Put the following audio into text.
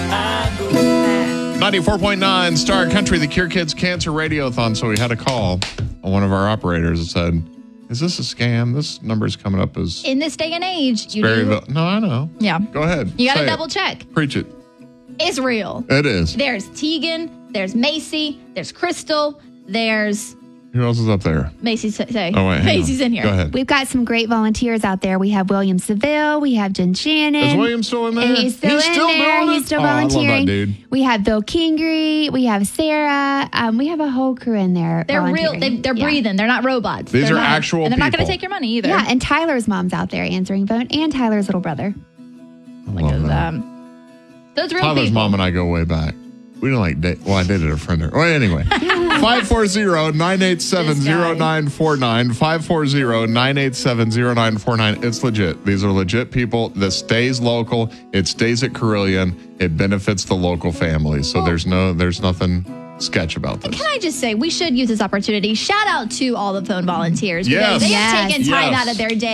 94.9 Star Country, the Cure Kids Cancer Radiothon. So we had a call on one of our operators that said, is this a scam? This number is coming up as... In this day and age, you do. No, I know. Yeah. Go ahead. You got to Say double it. check. Preach it. It's real. It is. There's Tegan. There's Macy. There's Crystal. There's... Who else is up there? Macy's say. Oh, wait. hang Macy's on. in here. Go ahead. We've got some great volunteers out there. We have William Seville. We have Jen Shannon. Is William still in there? He's still in there. doing it? He's still Oh, I love that volunteering. dude. We have Bill Kingery. We have Sarah. We have a whole crew in there. They're real. volunteering. They're breathing. They're not robots. These They're are not, actual and they're not going people. to take your money either. Yeah, and Tyler's mom's out there answering phone, and Tyler's little brother. Love that. Those real Tyler's people. mom and I go way back. We didn't like date. Well, I dated a friend. Well, anyway. 540-987-0949. 540-987-0949. It's legit. These are legit people. This stays local. It stays at Carillion. It benefits the local family. So there's nothing sketch about this. Can I just say, we should use this opportunity. Shout out to all the phone volunteers. Because Yes. they have taken time Yes. out of their day.